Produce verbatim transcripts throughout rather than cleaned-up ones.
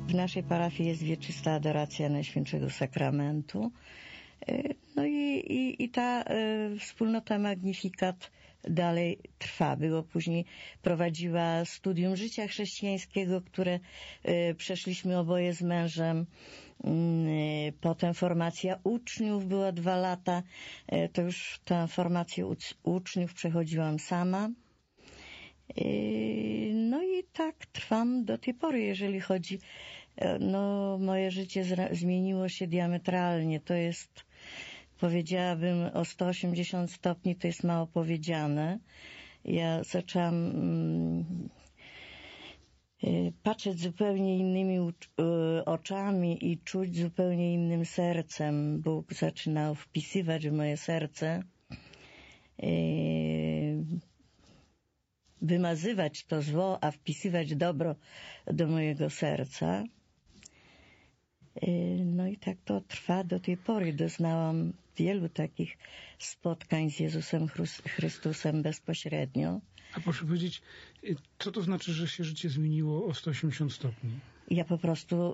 W naszej parafii jest wieczysta adoracja Najświętszego Sakramentu. No i, i, i ta y, wspólnota Magnificat dalej trwa. Było później, prowadziła studium życia chrześcijańskiego, które y, przeszliśmy oboje z mężem. Y, potem formacja uczniów była dwa lata. Y, to już tę formację uc- uczniów przechodziłam sama. Y, no i tak trwam do tej pory, jeżeli chodzi, no moje życie zra- zmieniło się diametralnie. To jest, powiedziałabym, o sto osiemdziesiąt stopni, to jest mało powiedziane. Ja zaczęłam mm, y, patrzeć zupełnie innymi ucz- y, oczami i czuć zupełnie innym sercem. Bóg zaczynał wpisywać w moje serce, y, wymazywać to zło, a wpisywać dobro do mojego serca. No i tak to trwa do tej pory. Doznałam wielu takich spotkań z Jezusem Chrystusem bezpośrednio. A proszę powiedzieć, co to znaczy, że się życie zmieniło o sto osiemdziesiąt stopni? Ja po prostu y,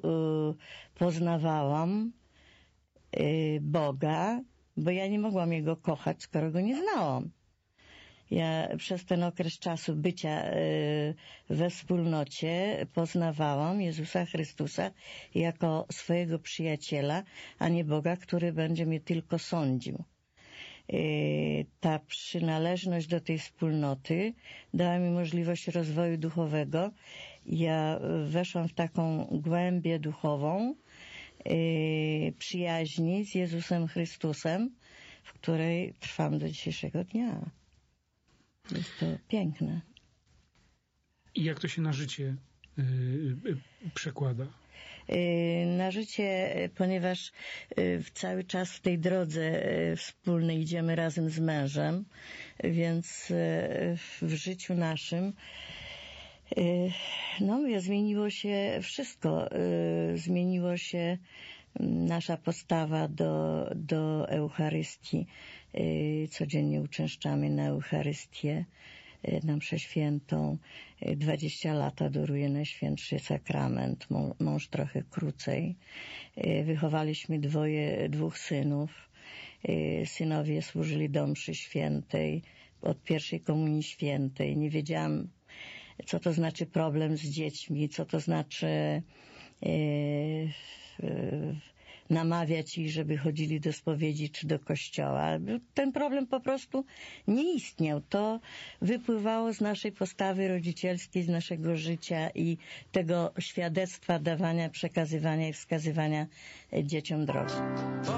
poznawałam y, Boga, bo ja nie mogłam Jego kochać, skoro Go nie znałam. Ja przez ten okres czasu bycia y, we wspólnocie poznawałam Jezusa Chrystusa jako swojego przyjaciela, a nie Boga, który będzie mnie tylko sądził. Y, ta przynależność do tej wspólnoty dała mi możliwość rozwoju duchowego. Ja weszłam w taką głębię duchową y, przyjaźni z Jezusem Chrystusem, w której trwam do dzisiejszego dnia. Jest to piękne. I jak to się na życie yy, yy, przekłada? Yy, na życie, ponieważ yy, cały czas w tej drodze yy, wspólnej idziemy razem z mężem, więc yy, w życiu naszym yy, no, zmieniło się wszystko. Yy, zmieniło się nasza postawa do, do Eucharystii. Yy, codziennie uczęszczamy na Eucharystię, yy, na mszę świętą. Yy, dwadzieścia lat adoruje Najświętszy Sakrament, Mą, mąż trochę krócej. Yy, wychowaliśmy dwoje, dwóch synów. Yy, synowie służyli do mszy świętej od pierwszej komunii świętej. Nie wiedziałam, co to znaczy problem z dziećmi, co to znaczy yy, yy, namawiać ich, żeby chodzili do spowiedzi czy do kościoła. Ten problem po prostu nie istniał. To wypływało z naszej postawy rodzicielskiej, z naszego życia i tego świadectwa dawania, przekazywania i wskazywania dzieciom drogi.